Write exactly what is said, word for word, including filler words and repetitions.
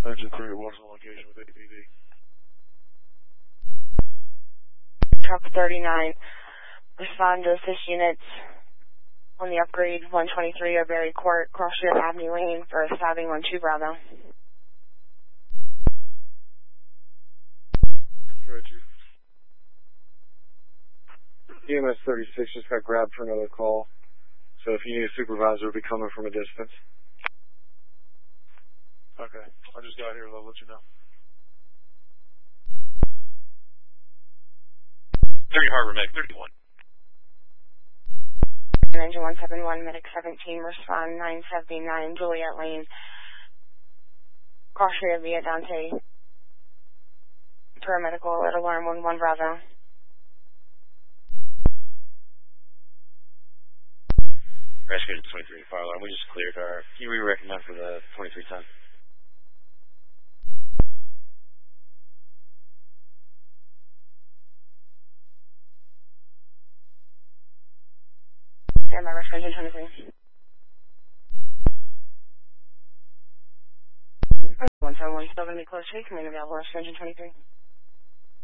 Engine three at Watson location with A P D. Truck thirty-nine, respond to assist units on the upgrade one twenty-three O'Berry Court, Cross Street Avenue Lane for stabbing on two Bravo. Roger. E M S thirty-six just got grabbed for another call, so if you need a supervisor, it'll be coming from a distance. Okay, I just got here, I'll let you know. thirty Harbor Medic thirty-one. Engine one seventy-one, Medic seventeen, respond nine seventy-nine, Juliet Lane, Cross Street via Dante. Paramedical at alarm one one Bravo. Rescue twenty-three fire alarm. We just cleared our. Can you re-recommend for the twenty-three ton? Stand by, rescue engine twenty-three. one seven one, still going to be close to you. Command available, rescue engine twenty-three.